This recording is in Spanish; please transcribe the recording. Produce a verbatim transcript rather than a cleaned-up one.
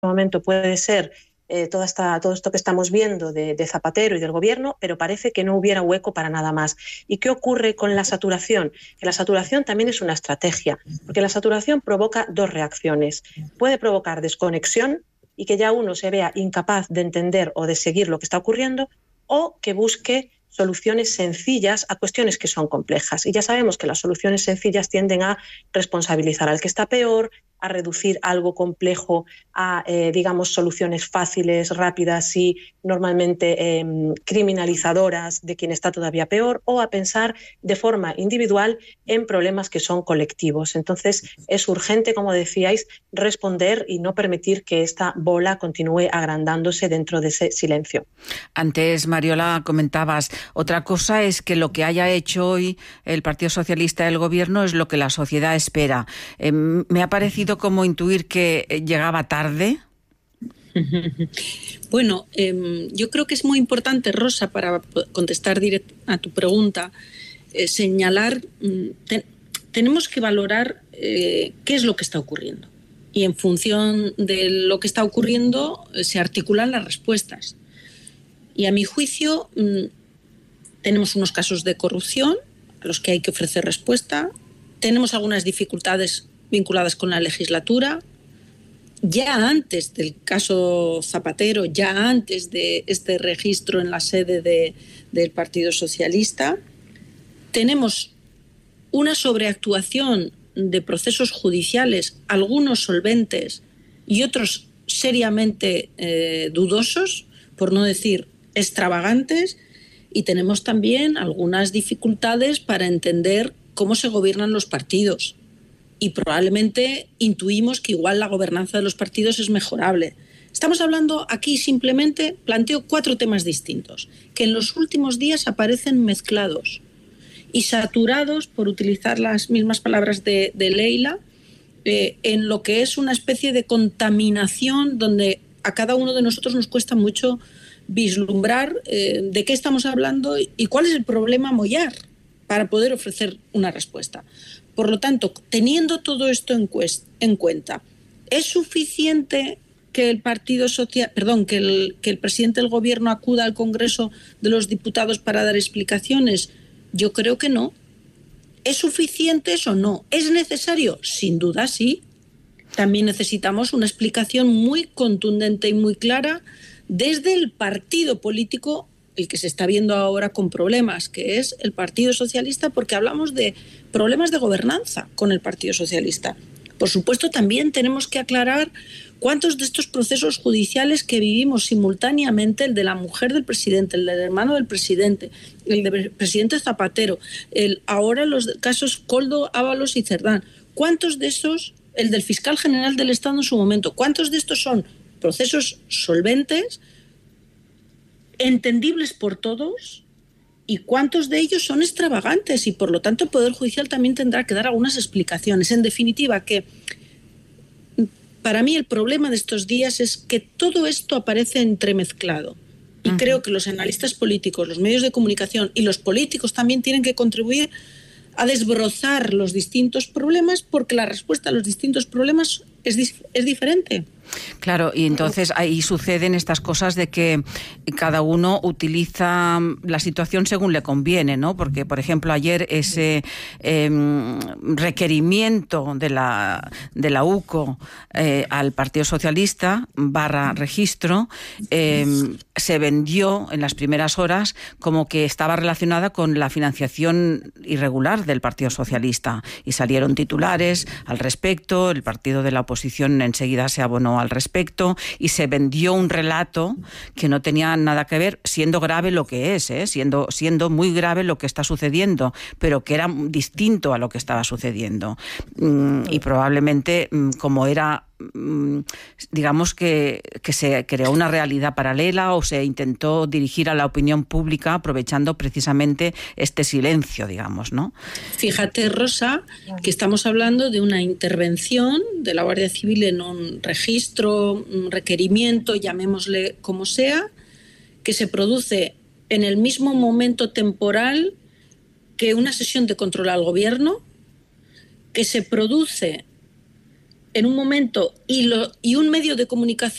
momento puede ser eh, toda esta, todo esto que estamos viendo de, de Zapatero y del gobierno, pero parece que no hubiera hueco para nada más. ¿Y qué ocurre con la saturación? Que la saturación también es una estrategia, porque la saturación provoca dos reacciones. Puede provocar desconexión y que ya uno se vea incapaz de entender o de seguir lo que está ocurriendo, o que busque soluciones sencillas a cuestiones que son complejas. Y ya sabemos que las soluciones sencillas tienden a responsabilizar al que está peor, a reducir algo complejo a, eh, digamos, soluciones fáciles, rápidas y normalmente eh, criminalizadoras de quien está todavía peor, o a pensar de forma individual en problemas que son colectivos. Entonces, es urgente, como decíais, responder y no permitir que esta bola continúe agrandándose dentro de ese silencio. Antes, Mariola, comentabas, otra cosa es que lo que haya hecho hoy el Partido Socialista del Gobierno es lo que la sociedad espera. Eh, me ha parecido como intuir que llegaba tarde. Bueno, eh, yo creo que es muy importante, Rosa, para contestar direct- a tu pregunta, eh, señalar, te, tenemos que valorar eh, qué es lo que está ocurriendo. Y en función de lo que está ocurriendo eh, se articulan las respuestas. Y a mi juicio mmm, tenemos unos casos de corrupción a los que hay que ofrecer respuesta, tenemos algunas dificultades vinculadas con la legislatura. Ya antes del caso Zapatero, ya antes de este registro en la sede de, del Partido Socialista, tenemos una sobreactuación de procesos judiciales, algunos solventes y otros seriamente eh, dudosos, por no decir extravagantes, y tenemos también algunas dificultades para entender cómo se gobiernan los partidos. Y probablemente intuimos que igual la gobernanza de los partidos es mejorable. Estamos hablando aquí simplemente, planteo cuatro temas distintos, que en los últimos días aparecen mezclados y saturados, por utilizar las mismas palabras de, de Leila, eh, en lo que es una especie de contaminación donde a cada uno de nosotros nos cuesta mucho vislumbrar eh, de qué estamos hablando y cuál es el problema a mollar para poder ofrecer una respuesta. Por lo tanto, teniendo todo esto en, cuest- en cuenta, ¿es suficiente que el Partido Social, perdón, que el, que el presidente del Gobierno acuda al Congreso de los Diputados para dar explicaciones? Yo creo que no. ¿Es suficiente eso? No. ¿Es necesario? Sin duda sí. También necesitamos una explicación muy contundente y muy clara desde el partido político, el que se está viendo ahora con problemas, que es el Partido Socialista, porque hablamos de problemas de gobernanza con el Partido Socialista. Por supuesto, también tenemos que aclarar cuántos de estos procesos judiciales que vivimos simultáneamente, el de la mujer del presidente, el del hermano del presidente, el del presidente Zapatero, el, ahora los casos Koldo, Ábalos y Cerdán, ¿cuántos de esos, el del fiscal general del Estado en su momento, cuántos de estos son procesos solventes, entendibles por todos, y cuántos de ellos son extravagantes? Y por lo tanto el Poder Judicial también tendrá que dar algunas explicaciones. En definitiva, que para mí el problema de estos días es que todo esto aparece entremezclado. Y uh-huh. creo que los analistas políticos, los medios de comunicación y los políticos también tienen que contribuir a desbrozar los distintos problemas, porque la respuesta a los distintos problemas es, dif- es diferente. Claro, y entonces ahí suceden estas cosas de que cada uno utiliza la situación según le conviene, ¿no? Porque, por ejemplo, ayer ese eh, requerimiento de la, de la U C O eh, al Partido Socialista barra registro eh, se vendió en las primeras horas como que estaba relacionada con la financiación irregular del Partido Socialista, y salieron titulares al respecto. El partido de la oposición enseguida se abonó al respecto y se vendió un relato que no tenía nada que ver, siendo grave lo que es, ¿eh? siendo, siendo muy grave lo que está sucediendo, pero que era distinto a lo que estaba sucediendo. Mm, y probablemente, mm, como era, mm, digamos que, que se creó una realidad paralela o se intentó dirigir a la opinión pública aprovechando precisamente este silencio, digamos, ¿no? Fíjate, Rosa, que estamos hablando de una intervención de la Guardia Civil en un registro, un requerimiento, llamémosle como sea, que se produce en el mismo momento temporal que una sesión de control al gobierno, que se produce en un momento y, lo, y un medio de comunicación